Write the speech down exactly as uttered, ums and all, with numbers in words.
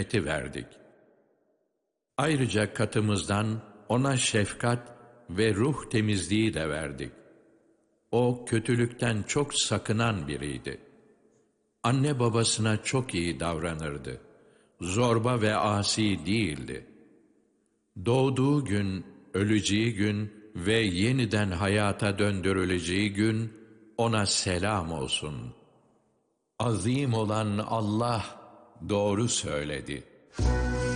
nimeti verdik. Ayrıca katımızdan ona şefkat ve ruh temizliği de verdik. O kötülükten çok sakınan biriydi. Anne babasına çok iyi davranırdı. Zorba ve asi değildi. Doğduğu gün, öleceği gün ve yeniden hayata döndürüleceği gün ona selam olsun. Azim olan Allah doğru söyledi.